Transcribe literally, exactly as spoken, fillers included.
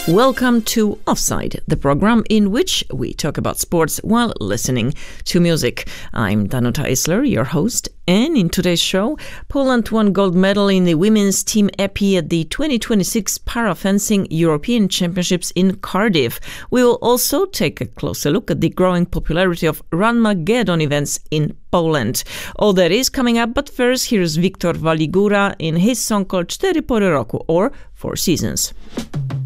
Welcome to Offside, the program in which we talk about sports while listening to music. I'm Danuta Isler, your host, and in today's show, Poland won gold medal in the women's team epi at the twenty twenty-six Parafencing European Championships in Cardiff. We will also take a closer look at the growing popularity of Runmageddon events in Poland. All that is coming up, but first, here's Wiktor Waligura in his song called Cztery Pory Roku, or Four Seasons.